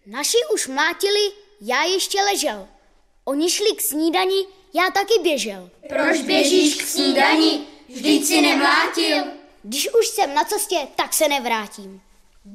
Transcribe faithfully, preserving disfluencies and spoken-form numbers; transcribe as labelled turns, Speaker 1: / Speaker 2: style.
Speaker 1: Naši už mlátili, já ještě ležel. Oni šli k snídani, já taky běžel.
Speaker 2: Proč běžíš k snídani? Vždyť si nemlátil.
Speaker 1: Když už jsem na cestě, tak se nevrátím.